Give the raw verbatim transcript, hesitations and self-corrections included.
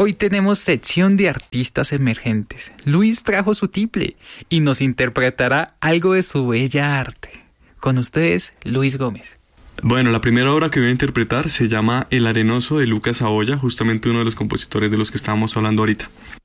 Hoy tenemos sección de artistas emergentes. Luis trajo su tiple y nos interpretará algo de su bella arte. Con ustedes, Luis Gómez. Bueno, la primera obra que voy a interpretar se llama El Arenoso de Lucas Saboya, justamente uno de los compositores de los que estábamos hablando ahorita.